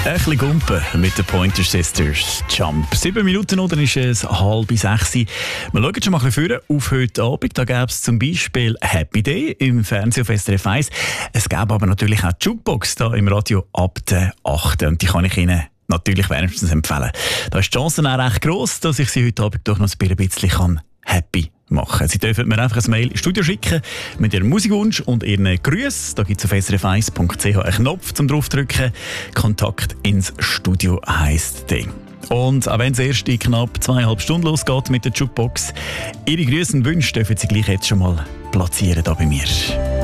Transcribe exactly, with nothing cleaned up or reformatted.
Ein bisschen Gumpen mit den Pointer Sisters. Jump. Sieben Minuten oder ist es halb sechs. Wir schauen schon mal ein bisschen vor auf heute Abend. Da gäbe es zum Beispiel Happy Day im Fernsehen auf S R F eins. Es gäbe aber natürlich auch die Jukebox da im Radio ab der achten. Und die kann ich Ihnen natürlich wärmstens empfehlen. Da ist die Chance auch recht gross, dass ich Sie heute Abend doch noch ein bisschen happy machen. Sie dürfen mir einfach ein Mail ins Studio schicken mit Ihrem Musikwunsch und Ihren Grüßen. Da gibt es auf s r f eins punkt c h einen Knopf zum draufdrücken. Kontakt ins Studio heisst Ding. Und auch wenn es erst in knapp zweieinhalb Stunden losgeht mit der Jukebox, Ihre Grüße und Wünsche dürfen Sie gleich jetzt schon mal platzieren da bei mir.